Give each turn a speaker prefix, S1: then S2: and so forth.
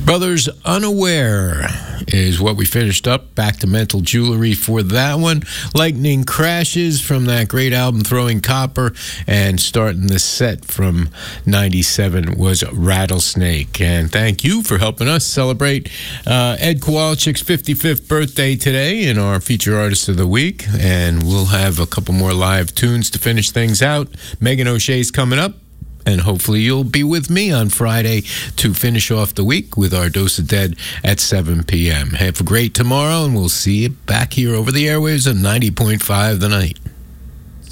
S1: Brothers Unaware is what we finished up. Back to Mental Jewelry for that one. Lightning Crashes from that great album Throwing Copper, and starting the set from 97 was Rattlesnake. And thank you for helping us celebrate Ed Kowalczyk's 55th birthday today in our Feature Artist of the Week. And we'll have a couple more live tunes to finish things out. Megan O'Shea's coming up. And hopefully you'll be with me on Friday to finish off the week with our Dose of Dead at 7 p.m. Have a great tomorrow, and we'll see you back here over the airwaves at 90.5 The Night.